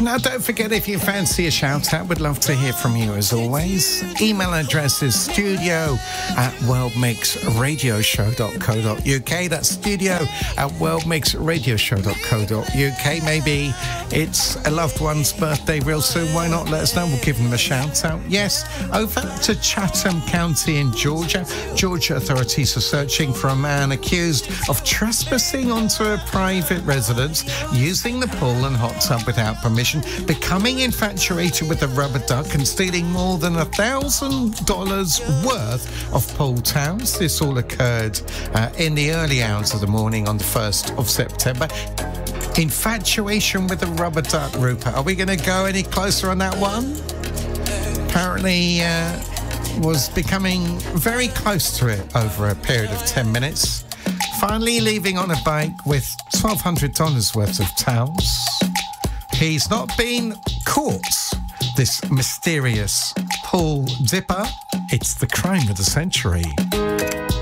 Now, don't forget, if you fancy a shout-out, we'd love to hear from you as always. Email address is studio@worldmixradioshow.co.uk. That's studio@worldmixradioshow.co.uk. Maybe it's a loved one's birthday real soon. Why not let us know? We'll give them a shout-out. Yes, over to Chatham County in Georgia. Georgia authorities are searching for a man accused of trespassing onto a private residence, using the pool and hot tub without permission, becoming infatuated with a rubber duck and stealing more than $1,000 worth of pool towels. This all occurred in the early hours of the morning on the 1st of September. Infatuation with a rubber duck, Rupert. Are we going to go any closer on that one? Apparently was becoming very close to it over a period of 10 minutes. Finally leaving on a bike with $1,200 worth of towels. He's not been caught, this mysterious pool dipper. It's the crime of the century.